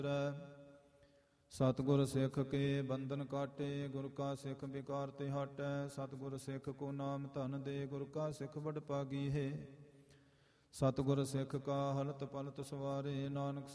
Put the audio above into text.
ਸਤਿਗੁਰ ਸਿੱਖ ਕੇ ਬੰਧਨ ਕਾਟੇ, ਗੁਰ ਕਾ ਸਿੱਖ ਵਿਕਾਰ ਤੇ ਹਟੈ। ਸਤਿਗੁਰ ਸਿੱਖ ਕੋ ਨਾਮ ਧਨ ਦੇ, ਗੁਰ ਕਾ ਸਿੱਖ ਵਡ ਭਾਗੀ ਹੈ। ਸਤਿਗੁਰ ਸਿੱਖ ਕਾ ਹਲਤ ਪਲਤ ਸਵਾਰੇ, ਨਾਨਕ